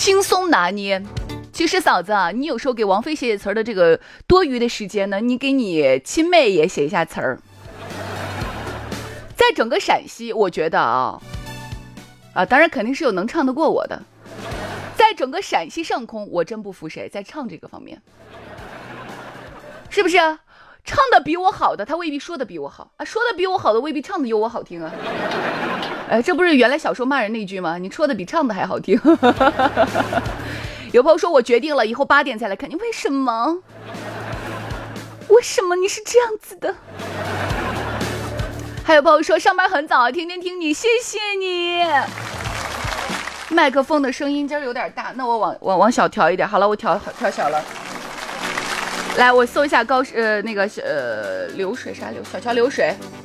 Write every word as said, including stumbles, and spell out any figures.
轻松拿捏。其实嫂子啊，你有时候给王菲写写词儿的这个多余的时间呢，你给你亲妹也写一下词儿。在整个陕西，我觉得啊，啊，当然肯定是有能唱得过我的。在整个陕西上空，我真不服谁，在唱这个方面，是不是？唱的比我好的，他未必说的比我好啊；说的比我好的，未必唱的有我好听啊。哎，这不是原来小时候骂人那句吗？你说的比唱的还好听。有朋友说，我决定了，以后八点再来看你。为什么？为什么你是这样子的？还有朋友说，上班很早，天天听你，谢谢你。麦克风的声音今儿有点大，那我往往往小调一点。好了，我调调小了。来，我搜一下高呃那个呃流水啥流小桥流水。